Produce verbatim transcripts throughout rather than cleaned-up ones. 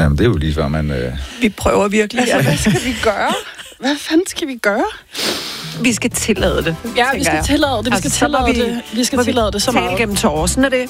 Jamen, det er jo lige før, man... Øh... Vi prøver virkelig. Altså, hvad skal vi gøre? Hvad fanden skal vi gøre? Vi skal tillade det. Ja, vi skal tillade det. Vi skal altså, tillade vi, det. Vi skal tillade det så meget. Tale gennem tårer. Sådan er det.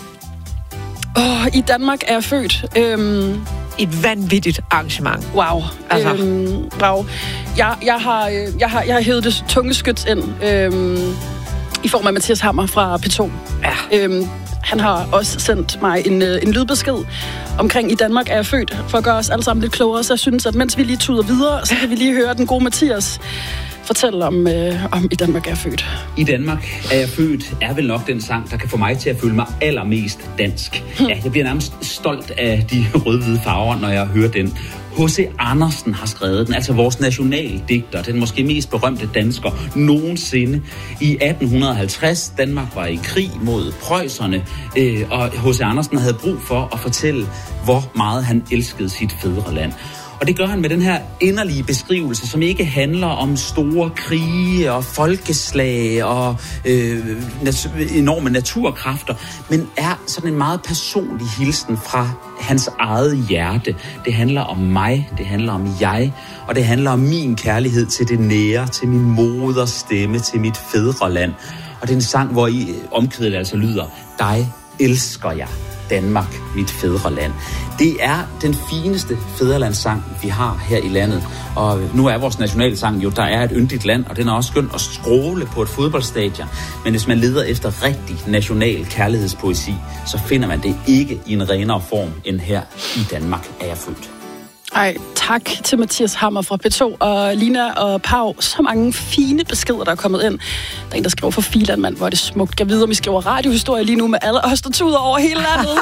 Åh, i Danmark er jeg født. Øhm, Et vanvittigt arrangement. wow. Altså. Øhm, wow. Jeg, jeg, har, øh, jeg, har, jeg har hævet det tunge skyt ind øhm, i form af Mathias Hammer fra P to. Ja. Øhm, han har også sendt mig en, øh, en lydbesked omkring i Danmark er jeg født, for at gøre os alle sammen lidt klogere. Så jeg synes, at mens vi lige tuder videre, så kan vi lige høre den gode Mathias fortælle om, øh, om i Danmark er jeg født. I Danmark er jeg født er vel nok den sang, der kan få mig til at føle mig allermest dansk. Ja, jeg bliver nærmest stolt af de rød-hvide farver, når jeg hører den. H C. Andersen har skrevet den, altså vores nationaldigter, den måske mest berømte dansker nogensinde. I atten halvtreds, Danmark var i krig mod preusserne, øh, og H C. Andersen havde brug for at fortælle, hvor meget han elskede sit fædreland. Og det gør han med den her inderlige beskrivelse, som ikke handler om store krige og folkeslag og øh, nat- enorme naturkræfter, men er sådan en meget personlig hilsen fra hans eget hjerte. Det handler om mig, det handler om jeg, og det handler om min kærlighed til det nære, til min moders stemme, til mit fædreland. Og det er en sang, hvor i omkvædet altså lyder, dig elsker jeg. Danmark, mit fædreland. Det er den fineste fædrelandssang, vi har her i landet. Og nu er vores nationalsang jo, der er et yndigt land, og den er også skønt at skråle på et fodboldstadion. Men hvis man leder efter rigtig national kærlighedspoesi, så finder man det ikke i en renere form end her i Danmark er jeg født. Ej, tak til Mathias Hammer fra P to og Lina og Pau. Så mange fine beskeder, der er kommet ind. Der er en, der skriver for Filan, mand, hvor er det smukt. Jeg ved, om I skriver radiohistorie lige nu med alle os, der tuder over hele landet.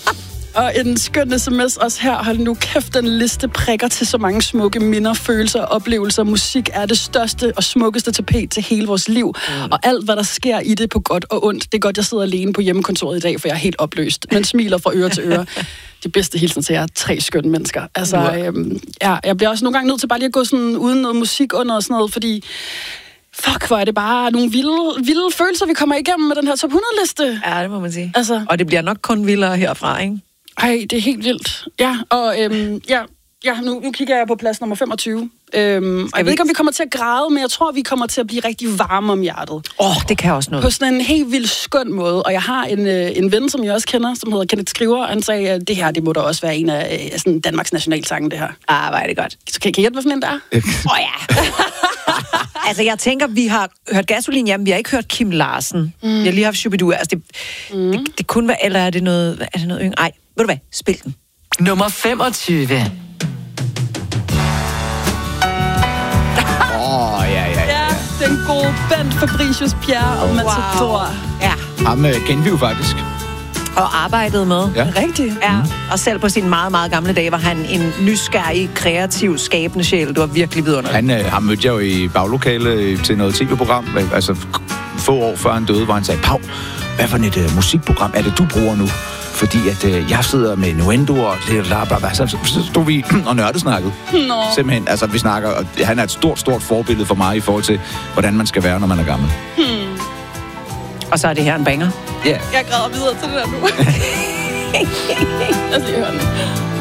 Og en skøn sms også her. Hold nu kæft, den liste prikker til så mange smukke minder, følelser og oplevelser. Musik er det største og smukkeste tapet til hele vores liv. Mm. Og alt, hvad der sker i det på godt og ondt. Det er godt, jeg sidder alene på hjemmekontoret i dag, for jeg er helt opløst. Men smiler fra øre til øre. De bedste hilsen til jer tre skønne mennesker. Altså, ja. øhm, ja, jeg bliver også nogle gange nødt til bare lige at gå sådan uden noget musik under og sådan noget, fordi fuck, hvor er det bare nogle vilde, vilde følelser, vi kommer igennem med den her top hundrede-liste. Ja, det må man sige. Altså. Og det bliver nok kun vildere herfra, ikke? Ej, det er helt vildt. Ja, og øhm, ja, ja nu, nu kigger jeg på plads nummer femogtyve. Øhm, jeg ved ikke, om vi kommer til at græde, men jeg tror, vi kommer til at blive rigtig varme om hjertet. Åh, oh, det kan også noget. På sådan en helt vildt skøn måde. Og jeg har en, øh, en ven, som jeg også kender, som hedder Kenneth Skriver, og han sagde, at det her, det må da også være en af øh, sådan Danmarks nationalsange, det her. Ah, hvor er det godt. Så kan I gætte, hvad for en der er? Åh oh, ja. Altså, jeg tænker, vi har hørt Gasolin, jamen, vi har ikke hørt Kim Larsen. Mm. Jeg har lige haft Shubidua. Altså, det, mm. det, det kunne være, eller er det noget, er det noget yngre? Ej, ved du hvad? Spil den. Nummer femogtyve. Åh, oh, ja, ja, ja. Ja, den gode Bent Fabricius Bjerre og Matador. Wow. Ja. Ham øh, kendte vi jo faktisk. Og arbejdede med. Ja. Rigtigt. Ja, og selv på sine meget, meget gamle dage var han en nysgerrig, kreativ, skabende sjæl. Du var virkelig vidunderlig. Han øh, har mødt jeg jo i baglokale til noget tv-program, altså få år før han døde, hvor han sagde, Pau, hvad for et uh, musikprogram er det, du bruger nu? Fordi at øh, jeg sidder med Nuendo og det bla bla bla. Så, så stod vi og nørdesnakkede. Nå. Simpelthen, altså vi snakker, og han er et stort, stort forbillede for mig i forhold til, hvordan man skal være, når man er gammel. Hmm. Og så er det her en banger. Ja. Yeah. Jeg græder videre til det der nu. Lad os lige høre den.